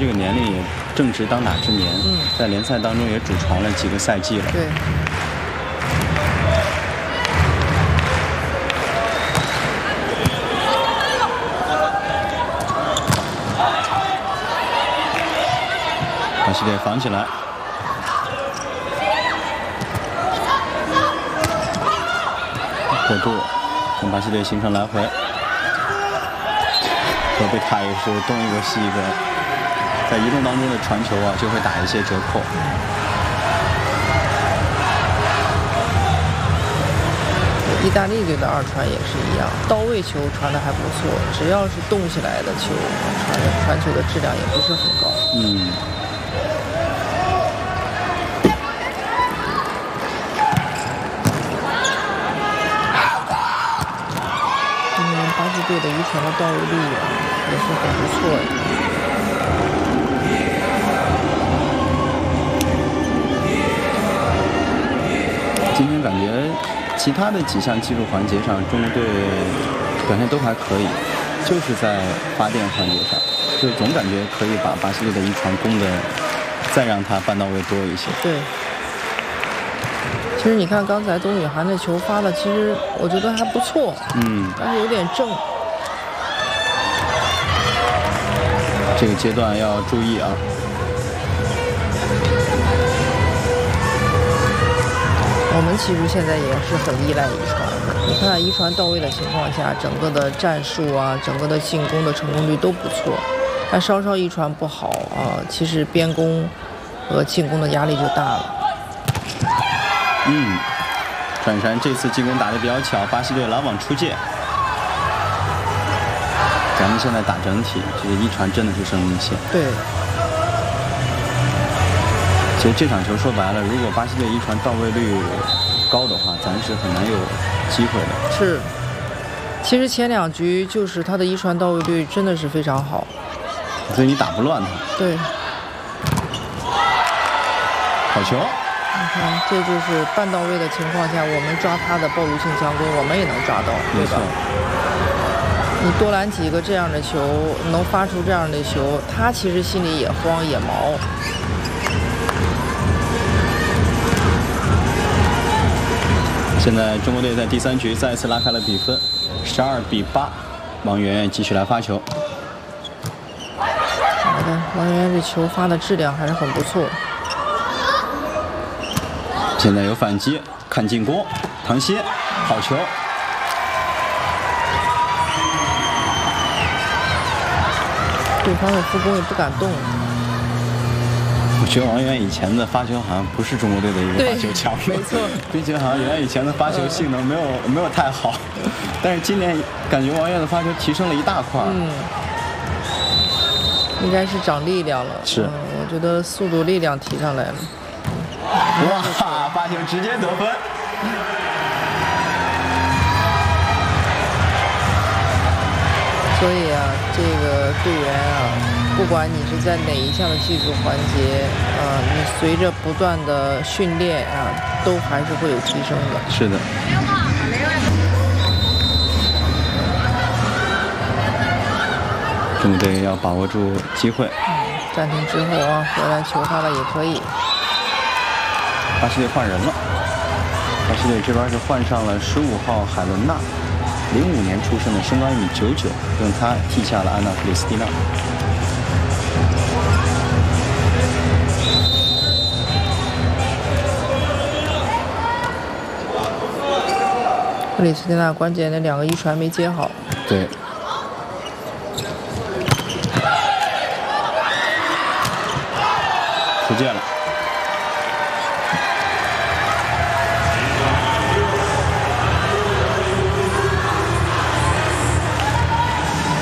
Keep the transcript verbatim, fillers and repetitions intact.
这个年龄也正值当打之年， 嗯， 在联赛当中也主传了几个赛季了。 对。 巴西队防起来，过渡，跟巴西队形成来回。戈贝塔也是东一个西一个，在移动当中的传球啊，就会打一些折扣。 意大利队的二传也是一样，到位球传的还不错，只要是动起来的球，传传球的质量也不是很高。 嗯。 今年巴西队的遗传的到位率也是很不错的。 今天感觉其他的几项技术环节上，中国队表现都还可以，就是在发电环节上，就总感觉可以把巴西队的一传攻的再让他办到位多一些。 对。其实你看刚才宗雨涵的球发的，其实我觉得还不错， 嗯， 但是有点正。 这个阶段要注意啊。 我们其实现在也是很依赖遗传的。你看遗传到位的情况下，整个的战术啊，整个的进攻的成功率都不错。但稍稍遗传不好啊，其实边攻和进攻的压力就大了。 嗯，转山这次进攻打得比较巧，巴西队拦网出界。咱们现在打整体，这个一传真的是生命线。 对。 其实这场球说白了，如果巴西队一传到位率高的话，咱是很难有机会的。 是。其实前两局就是他的一传到位率真的是非常好， 所以你打不乱他。 对。 好球。 你看，这就是半到位的情况下，我们抓他的暴露性强攻，我们也能抓到，对吧？你多拦几个这样的球，能发出这样的球，他其实心里也慌也毛。 现在中国队在第三局再次拉开了比分，十二比八。王媛媛继续来发球。 好的，王媛媛这球发的质量还是很不错。 现在有反击，看进攻，唐鑫，好球。 对方的副攻也不敢动。 我觉得王源以前的发球好像不是中国队的一个发球强， 没错， 并且好像原来以前的发球性能没有、嗯、没有太好，但是今年感觉王源的发球提升了一大块。 嗯，应该是长力量了。 是、 嗯，我觉得速度、力量提上来了。 哇，发球直接得分。 所以啊，这个队员啊，不管你是在哪一项的技术环节，呃，你随着不断的训练啊，都还是会有提升的。 是的。中国队要把握住机会。 嗯，暂停之后啊，回来球发的也可以。 巴西队换人了，巴西队这边是换上了十五号海伦娜。零五年出生的，身高一米九九，用他替下了安娜·克里斯蒂娜。 克里斯蒂娜关键那两个一传没接好。 对。出界了。